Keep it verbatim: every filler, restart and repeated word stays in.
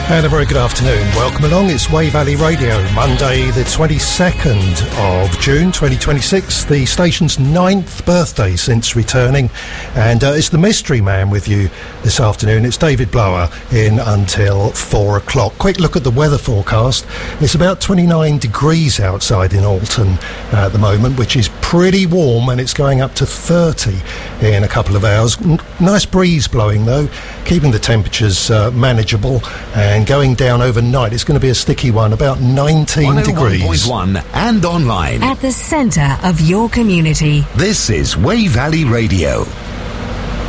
And a very good afternoon. Welcome along. It's Way Valley Radio, Monday the twenty-second of June twenty twenty-six, the station's ninth birthday since returning. And uh, it's the Mystery Man with you this afternoon. It's David Blower in until four o'clock. Quick look at the weather forecast. It's about twenty-nine degrees outside in Alton uh, at the moment, which is pretty warm, and it's going up to thirty in a couple of hours. N- nice breeze blowing though, keeping the temperatures uh, manageable, and going down overnight. It's going to be a sticky one, about nineteen degrees. one oh one point one and online. At the centre of your community. This is Way Valley Radio.